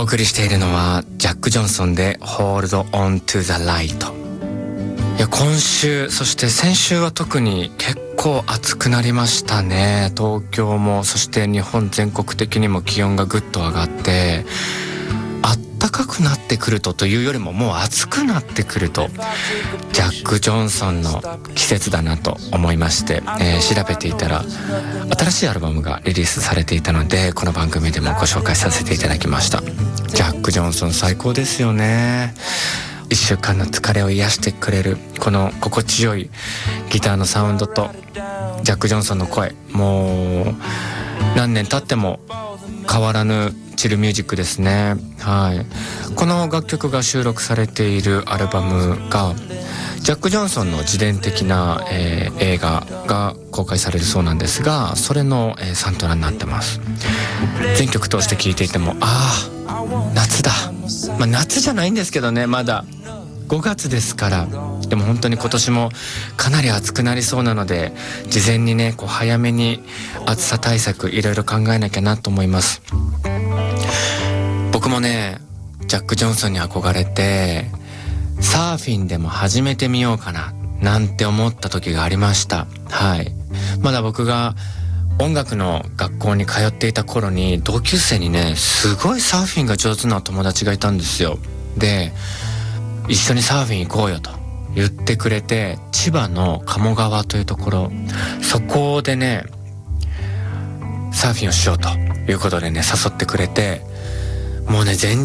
送りしているのはジャック・ジョンソンで Hold On To The Light。 いや、今週そして先週は特に結構暑くなりましたね。東京もそして日本全国的にも気温がぐっと上がって、暖かくなってくるというよりももう暑くなってくるとジャック・ジョンソンの季節だなと思いまして、調べていたら新しいアルバムがリリースされていたので、この番組でもご紹介させていただきました。ジャック・ジョンソン最高ですよね。1週間の疲れを癒してくれるこの心地よいギターのサウンドとジャック・ジョンソンの声、もう何年経っても変わらぬチルミュージックですね。はい。この楽曲が収録されているアルバムがジャック・ジョンソンの自伝的な、映画が公開されるそうなんですが、それの、サントラになってます。全曲通して聴いていても、夏だ。夏じゃないんですけどね、まだ5月ですから。でも本当に今年もかなり暑くなりそうなので、事前にね早めに暑さ対策いろいろ考えなきゃなと思います。僕もねジャック・ジョンソンに憧れてサーフィンでも始めてみようかななんて思った時がありました。はい。まだ僕が音楽の学校に通っていた頃に同級生にねすごいサーフィンが上手な友達がいたんですよ。で、一緒にサーフィン行こうよと言ってくれて、千葉の鴨川というところ、そこでねサーフィンをしようということでね誘ってくれて、もうね